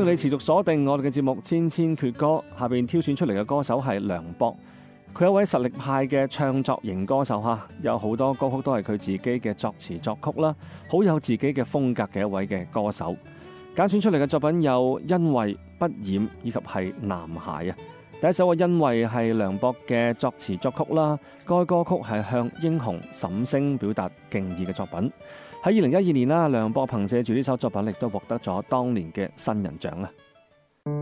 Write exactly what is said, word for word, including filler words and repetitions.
歡迎你持續鎖定我哋嘅節目《千千闕歌》，下邊挑選出嚟嘅歌手係梁博。佢係一位實力派嘅唱作型歌手哈，有好多歌曲都係佢自己嘅作詞作曲啦，好有自己嘅風格嘅一位嘅歌手。揀選出嚟嘅作品有《因為不染》以及係《男孩》啊。第一首嘅《因為》係梁博嘅作詞作曲啦，該歌曲係向英雄沈星表達敬意嘅作品。喺二零一二年啦，梁博憑借住呢首作品亦都獲得咗當年嘅新人獎啊。